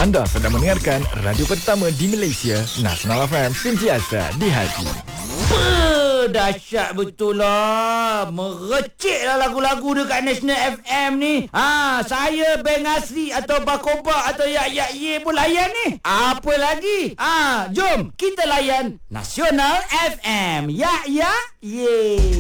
Anda sedang mendengarkan radio pertama di Malaysia, Nasional FM, sentiasa di hati. Dahsyat betul lah. Merecik lah lagu-lagu dekat National FM ni. Saya Beng Asri atau Bakoba atau Yak Ye pun layan ni. Apa lagi? Jom kita layan Nasional FM. Yak Ye.